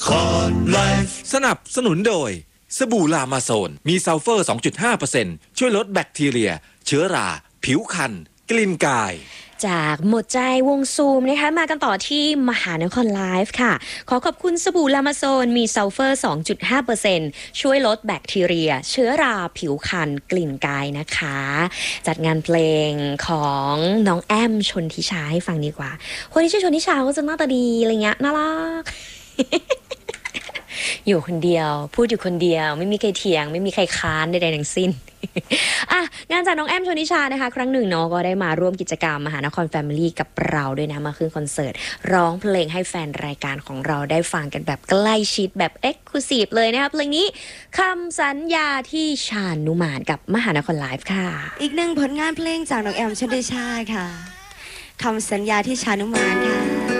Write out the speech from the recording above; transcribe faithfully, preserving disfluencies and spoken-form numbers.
คอนไลฟ์สนับสนุนโดยสบู่ลามาโซนมีซัลเฟอร์ สองจุดห้าเปอร์เซ็นต์ ช่วยลดแบคทีเรียเชื้อราผิวคันกลิ่นกายจากหมดใจวงซูมนะคะมากันต่อที่มหานครไลฟ์ค่ะขอขอบคุณสบู่ลามาโซนมีซัลเฟอร์ สองจุดห้าเปอร์เซ็นต์ ช่วยลดแบคทีเรียเชื้อราผิวคันกลิ่นกายนะคะจัดงานเพลงของน้องแอมชนทิชาให้ฟังดีกว่าคนที่ชื่อชนทิชาก็จะหน้าตาดีอะไรเงี้ยน่ารัก อยู่คนเดียวพูดอยู่คนเดียวไม่มีใครเถียงไม่มีใครค้านใดๆทั้งสิ้น อ่ะงานจากน้องแอมชนทิชานะคะครั้งหนึ่งเนาะก็ได้มาร่วมกิจกรรมมหานครแฟมิลี่กับเราด้วยนะมาขึ้นคอนเสิร์ตร้องเพลงให้แฟนรายการของเราได้ฟังกันแบบใกล้ชิดแบบเอ็กซ์คลูซีฟเลยนะคะเพลงนี้คำสัญญาที่ชานุมานกับมหานครไลฟ์ค่ะอีกหนึ่งผลงานเพลงจากน้องแอมชนทิชาค่ะคำสัญญาที่ชานุมานค่ะ